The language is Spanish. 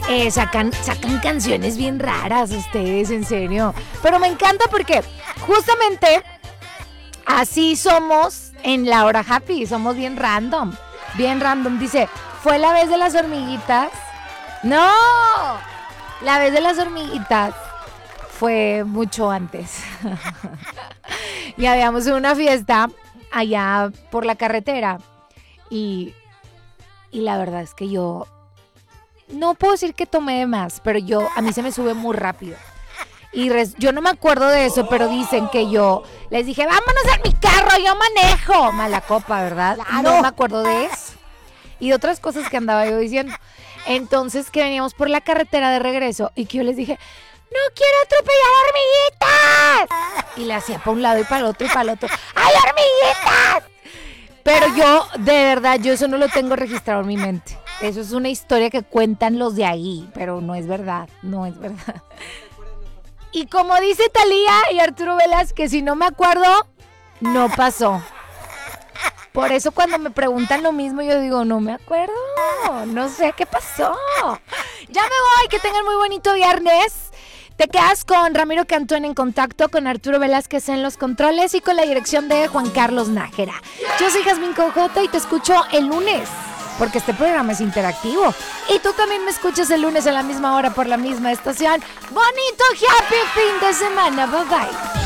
sacan canciones bien raras ustedes, en serio. Pero me encanta porque justamente así somos en la hora happy, somos bien random. Bien random, dice, ¿fue la vez de las hormiguitas? ¡No! La vez de las hormiguitas fue mucho antes. Y habíamos una fiesta allá por la carretera y la verdad es que yo no puedo decir que tomé de más, pero a mí se me sube muy rápido. Y yo no me acuerdo de eso, pero dicen que yo les dije, vámonos en mi carro, yo manejo. Mala copa, ¿verdad? Claro. No me acuerdo de eso. Y otras cosas que andaba yo diciendo. Entonces que veníamos por la carretera de regreso y que yo les dije, ¡no quiero atropellar hormiguitas! Y le hacía para un lado y para el otro y para el otro. ¡Ay, hormiguitas! Pero yo, de verdad, yo eso no lo tengo registrado en mi mente. Eso es una historia que cuentan los de ahí, pero no es verdad, no es verdad. Y como dice Thalía y Arturo Velas, que si no me acuerdo, no pasó. Por eso cuando me preguntan lo mismo, yo digo, no me acuerdo, no sé qué pasó. Ya me voy, que tengan muy bonito viernes. Te quedas con Ramiro Cantú en Contacto, con Arturo Velázquez en los controles y con la dirección de Juan Carlos Nájera. Yo soy Jazmín Cojota y te escucho el lunes, porque este programa es interactivo. Y tú también me escuchas el lunes a la misma hora por la misma estación. Bonito, happy fin de semana. Bye bye.